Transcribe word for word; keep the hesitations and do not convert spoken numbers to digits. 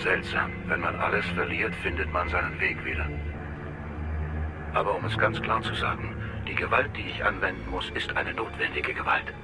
Seltsam. Wenn man alles verliert, findet man seinen Weg wieder. Aber um es ganz klar zu sagen, die Gewalt, die ich anwenden muss, ist eine notwendige Gewalt.